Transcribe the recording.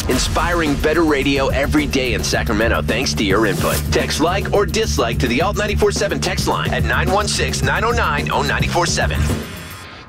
Inspiring better radio every day in Sacramento thanks to your input. Text like or dislike to the Alt 94.7 text line at 916-909-0947.